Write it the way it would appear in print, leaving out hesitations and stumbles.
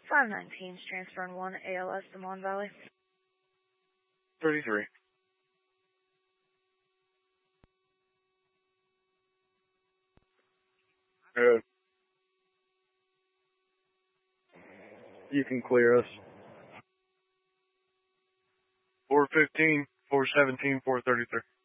519's transferring 1 ALS to Mon Valley. 33. You can clear us. 415, 417, 433.